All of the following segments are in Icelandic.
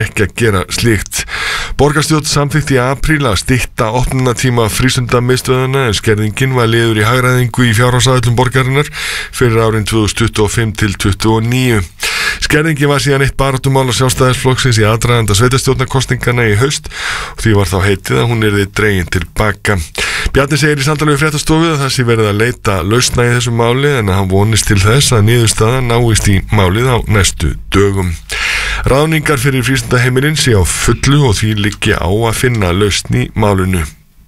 ekki að gera slíkt. Borgarstjórn samþykkti í apríl að stytta opnunartíma frístundamiðstöðvanna en skerðingin var liður í hagræðingu í fjárhagsáætlun borgarinnar fyrir árin 2025 til 2029. Skerðingin var síðan eitt baráttumál Sjálfstæðisflokksins í aðdraganda sveitarstjórnarkosninganna í haust og því var þá heitið að hún yrði dregin til baka. Bjarni segir í samtali við Fréttastofu að það sé verið að leita lausna í þessu máli en að hann vonist til þess að niðurstaða náist í málið á næstu dögum. Ráðningar fyrir frístundaheimilin sé á fullu og því liggi á að finna lausn í málinu.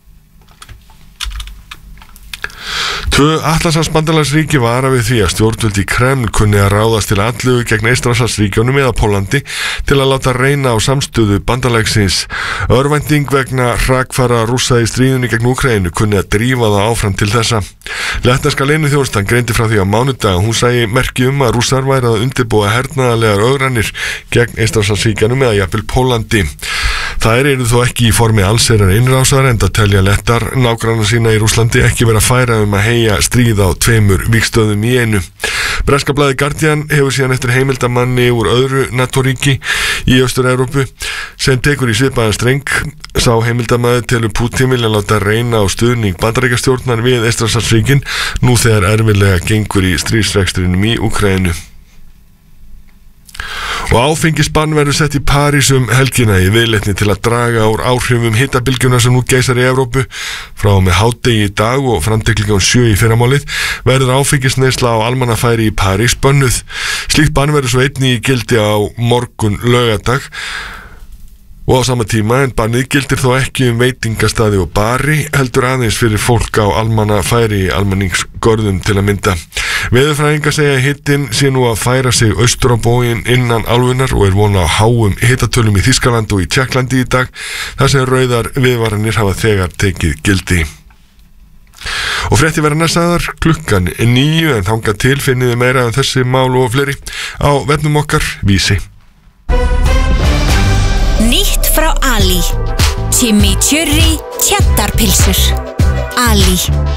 2 Atlantshafsbandalagsríki vara við því að stjórnvöld í Kreml kunni að ráðast til atlögu gegn Eystrasaltsríkjunum eða Póllandi til að láta reyna á samstöðu bandalagsins. Örvænting vegna hrakfara Rússa í stríðunni gegn Úkraínu kunni að drífa það áfram til þessa. Lettneska leyniþjónustan greindi frá því á mánudag að hún sæi merki að Rússar væri að undirbúa hernaðarlegar ögrannir gegn Eystrasaltsríkjunum eða jafnvel Póllandi. Þær eru þó ekki í formi allsherjar innrásar enda telja lettar nágranna sína í Rússlandi ekki vera færa að heyja stríð á 2 vígstöðum í einu. Breska blaðið Guardian hefur síðan eftir heimildamanni úr öðru NATO-ríki í Austur-Evrópu sem tekur í svipaðan streng. Sá heimildamaður telur Putin vilja láta reyna á stuðning Bandaríkjastjórnar við Eystrasaltsríkin nú þegar erfiðlega gengur í stríðsrekstrinum í Úkraínu. Og áfengisbann verður sett í París helgina í viðleitni til að draga úr áhrifum hitabylgjuna sem nú geisar í Evrópu. Frá með hádegi í dag og fram til klukkan 7 í fyrramálið verður áfengisneysla á almannafæri í París bönnuð. Slíkt bann verður svo einnig í gildi á morgun laugardag og á sama tíma en bannið gildir þó ekki veitingastaði og bari heldur aðeins fyrir fólk á almannafæri í almenningsgörðum til að mynda. Veðurfræðingar segja að hitinn sé nú að færa sig austur á bóginn innan álfunnar og er von á háum hitatölum í Þýskalandi og í Tékklandi í dag þar sem rauðar viðvaranir hafa þegar tekið gildi. Og fréttir verða næstaðar klukkan 9 en þangað til finniði meira þessi mál og fleiri á vefnum okkar Vísi. Nýtt frá Ali. Chimichurri Cheddarpilsur. Ali.